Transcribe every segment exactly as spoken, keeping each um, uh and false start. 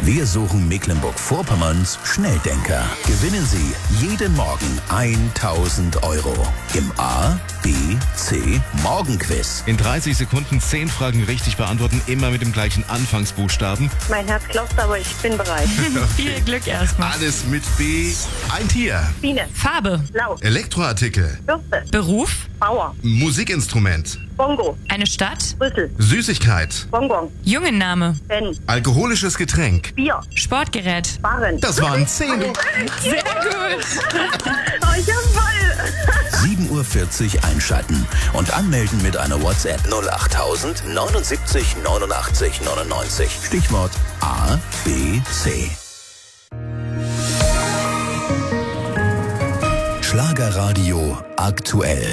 Wir suchen Mecklenburg-Vorpommerns Schnelldenker. Gewinnen Sie jeden Morgen tausend Euro im A, B, C Morgenquiz. In dreißig Sekunden zehn Fragen richtig beantworten, immer mit dem gleichen Anfangsbuchstaben. Mein Herz klopft, aber ich bin bereit. Viel Glück erstmal. Alles mit B. Ein Tier. Biene. Farbe. Blau. Elektroartikel. Bürste. Beruf. Bauer. Musikinstrument. Bongo. Eine Stadt. Brüssel. Süßigkeit. Bonbon. Jungenname. Ben. Alkoholisches Getränk. Bier. Sportgerät. Barren. Das waren zehn. Sehr gut. Oh, ich hab voll. sieben Uhr vierzig einschalten und anmelden mit einer WhatsApp null achttausend neunundsiebzig neunundachtzig neunundneunzig. Stichwort A, B, C. Schlagerradio aktuell.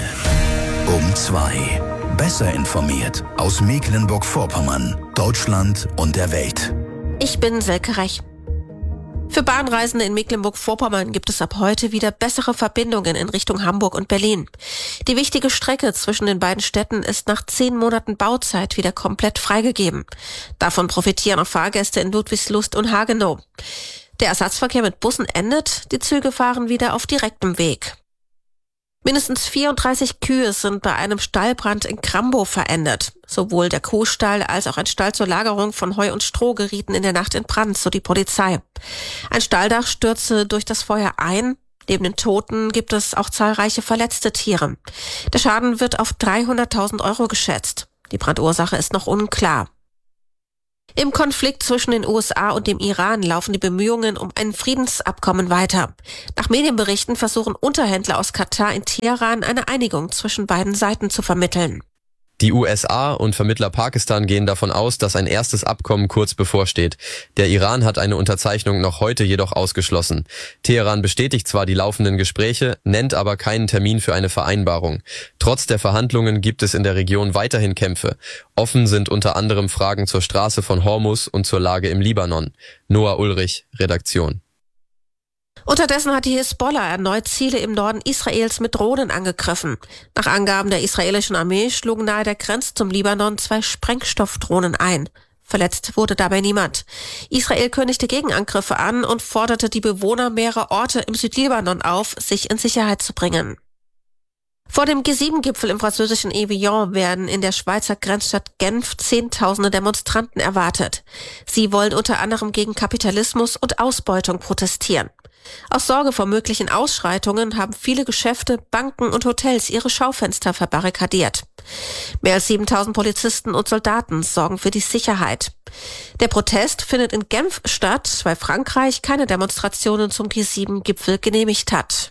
Um zwei. Besser informiert aus Mecklenburg-Vorpommern, Deutschland und der Welt. Ich bin Selke Rech. Für Bahnreisende in Mecklenburg-Vorpommern gibt es ab heute wieder bessere Verbindungen in Richtung Hamburg und Berlin. Die wichtige Strecke zwischen den beiden Städten ist nach zehn Monaten Bauzeit wieder komplett freigegeben. Davon profitieren auch Fahrgäste in Ludwigslust und Hagenow. Der Ersatzverkehr mit Bussen endet, die Züge fahren wieder auf direktem Weg. Mindestens vierunddreißig Kühe sind bei einem Stallbrand in Krambow verendet. Sowohl der Kuhstall als auch ein Stall zur Lagerung von Heu und Stroh gerieten in der Nacht in Brand, so die Polizei. Ein Stalldach stürzte durch das Feuer ein. Neben den Toten gibt es auch zahlreiche verletzte Tiere. Der Schaden wird auf dreihunderttausend Euro geschätzt. Die Brandursache ist noch unklar. Im Konflikt zwischen den U S A und dem Iran laufen die Bemühungen um ein Friedensabkommen weiter. Nach Medienberichten versuchen Unterhändler aus Katar in Teheran eine Einigung zwischen beiden Seiten zu vermitteln. Die U S A und Vermittler Pakistan gehen davon aus, dass ein erstes Abkommen kurz bevorsteht. Der Iran hat eine Unterzeichnung noch heute jedoch ausgeschlossen. Teheran bestätigt zwar die laufenden Gespräche, nennt aber keinen Termin für eine Vereinbarung. Trotz der Verhandlungen gibt es in der Region weiterhin Kämpfe. Offen sind unter anderem Fragen zur Straße von Hormuz und zur Lage im Libanon. Noah Ulrich, Redaktion. Unterdessen hat die Hisbollah erneut Ziele im Norden Israels mit Drohnen angegriffen. Nach Angaben der israelischen Armee schlugen nahe der Grenze zum Libanon zwei Sprengstoffdrohnen ein. Verletzt wurde dabei niemand. Israel kündigte Gegenangriffe an und forderte die Bewohner mehrerer Orte im Südlibanon auf, sich in Sicherheit zu bringen. Vor dem G sieben Gipfel im französischen Evian werden in der Schweizer Grenzstadt Genf Zehntausende Demonstranten erwartet. Sie wollen unter anderem gegen Kapitalismus und Ausbeutung protestieren. Aus Sorge vor möglichen Ausschreitungen haben viele Geschäfte, Banken und Hotels ihre Schaufenster verbarrikadiert. Mehr als siebentausend Polizisten und Soldaten sorgen für die Sicherheit. Der Protest findet in Genf statt, weil Frankreich keine Demonstrationen zum G sieben Gipfel genehmigt hat.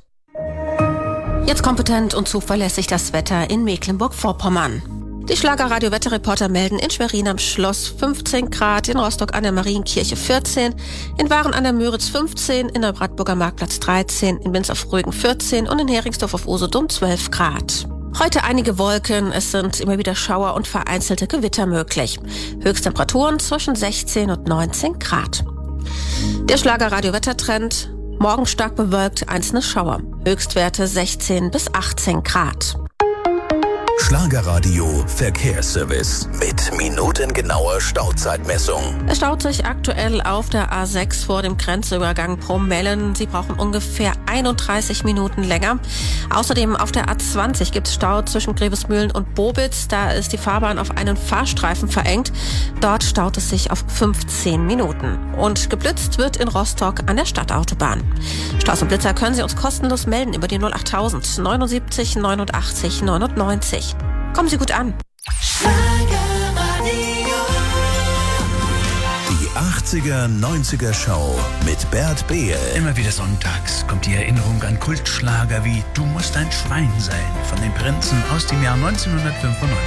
Jetzt kompetent und zuverlässig das Wetter in Mecklenburg-Vorpommern. Die Schlagerradio-Wetterreporter melden in Schwerin am Schloss fünfzehn Grad, in Rostock an der Marienkirche vierzehn, in Waren an der Müritz fünfzehn, in Neubrandenburger Marktplatz dreizehn, in Binz auf Rügen vierzehn und in Heringsdorf auf Usedom zwölf Grad. Heute einige Wolken, es sind immer wieder Schauer und vereinzelte Gewitter möglich. Höchsttemperaturen zwischen sechzehn und neunzehn Grad. Der Schlagerradio-Wettertrend: morgen stark bewölkt, einzelne Schauer. Höchstwerte sechzehn bis achtzehn Grad. Schlagerradio Verkehrsservice mit minutengenauer Stauzeitmessung. Es staut sich aktuell auf der A sechs vor dem Grenzübergang Promellen. Sie brauchen ungefähr einunddreißig Minuten länger. Außerdem auf der A zwanzig gibt es Stau zwischen Grevesmühlen und Bobitz. Da ist die Fahrbahn auf einen Fahrstreifen verengt. Dort staut es sich auf fünfzehn Minuten. Und geblitzt wird in Rostock an der Stadtautobahn. Staus und Blitzer können Sie uns kostenlos melden über die null achttausend neunundsiebzig neunundachtzig neunundneunzig. Kommen Sie gut an. Die achtziger, neunziger Show mit Bert Behl. Immer wieder sonntags kommt die Erinnerung an Kultschlager wie Du musst ein Schwein sein von den Prinzen aus dem Jahr neunzehnhundertfünfundneunzig.